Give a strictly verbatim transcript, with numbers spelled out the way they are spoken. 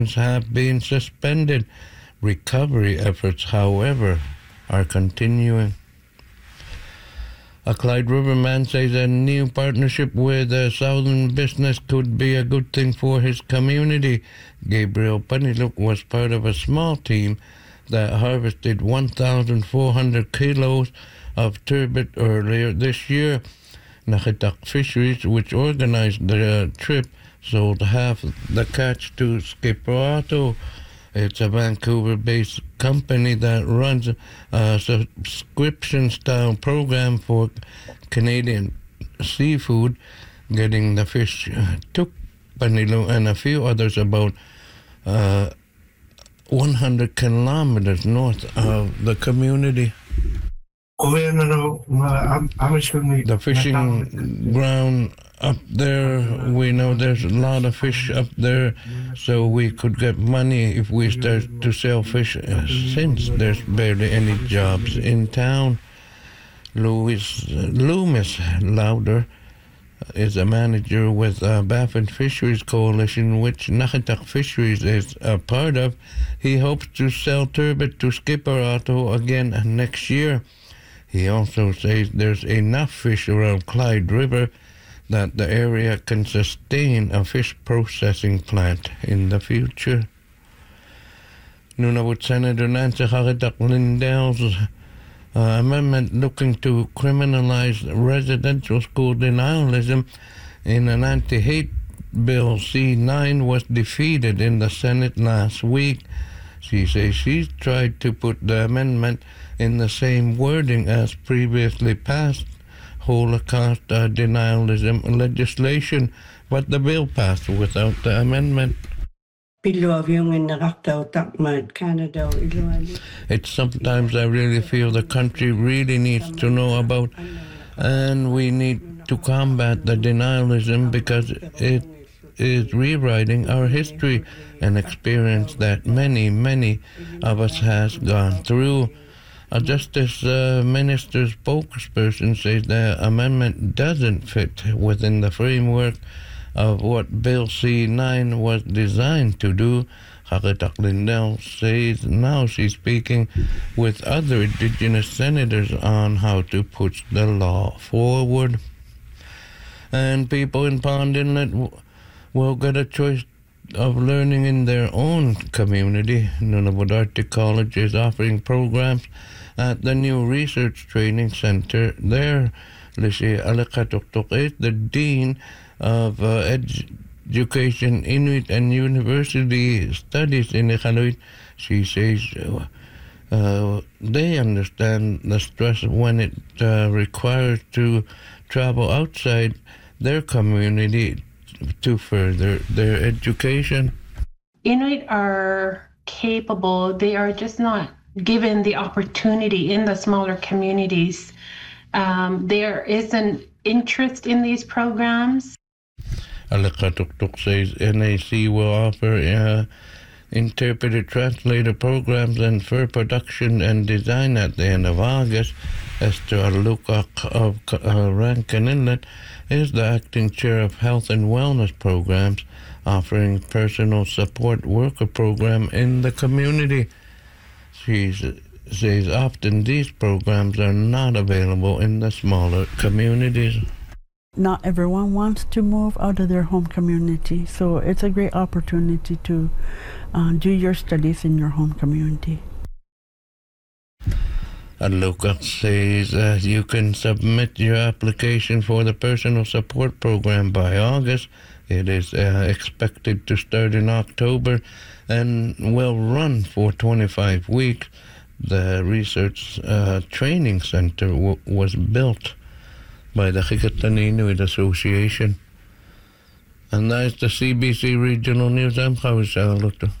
have been suspended. Recovery efforts, however, are continuing. A Clyde River man says a new partnership with a southern business could be a good thing for his community. Gabriel Paniluk was part of a small team that harvested one thousand four hundred kilos of turbot earlier this year. Nakitak Fisheries, which organized the trip, sold half the catch to Skiperato. It's a Vancouver-based company that runs a subscription-style program for Canadian seafood, getting the fish to Panilo and a few others about uh, one hundred kilometers north of the community. The fishing ground up there, we know there's a lot of fish up there, so we could get money if we start to sell fish, uh, since there's barely any jobs in town. Louis, Loomis Lauder is a manager with uh, Baffin Fisheries Coalition, which Nakitak Fisheries is a part of. He hopes to sell turbot to Skiperato again next year. He also says there's enough fish around Clyde River that the area can sustain a fish processing plant in the future. Nunavut Senator Nancy Haritak Lindell's uh, amendment looking to criminalize residential school denialism in an anti-hate bill C nine was defeated in the Senate last week. She says she's tried to put the amendment in the same wording as previously passed Holocaust uh, denialism legislation, but the bill passed without the amendment. It's sometimes I really feel the country really needs to know about, and we need to combat the denialism because it is rewriting our history and experience that many, many of us has gone through. A Justice uh, Minister spokesperson says the amendment doesn't fit within the framework of what Bill C nine was designed to do. Haritak Lindell says now she's speaking with other Indigenous senators on how to push the law forward. And people in Pond Inlet w- will get a choice of learning in their own community. Nunavut Arctic College is offering programs at the new Research Training Center there. Lishi Alakatuktuk is the Dean of uh, Education, Inuit and University Studies in Iqaluit. She says uh, they understand the stress when it uh, requires to travel outside their community to further their education. Inuit are capable, they are just not given the opportunity in the smaller communities. Um, there is an interest in these programs. Alakatuktuk says N A C will offer uh, interpreter translator programs and fur production and design at the end of August. Esther Alukak of uh, Rankin Inlet is the acting chair of Health and Wellness Programs, offering personal support worker program in the community. She says often these programs are not available in the smaller communities. Not everyone wants to move out of their home community, so it's a great opportunity to uh, do your studies in your home community. Luca says uh, you can submit your application for the personal support program by August. It is uh, expected to start in October and will run for twenty-five weeks. The Research uh, Training Center w- was built by the Hikatan Inuit Association. And that's the C B C Regional News. I'm Kawis Alukto.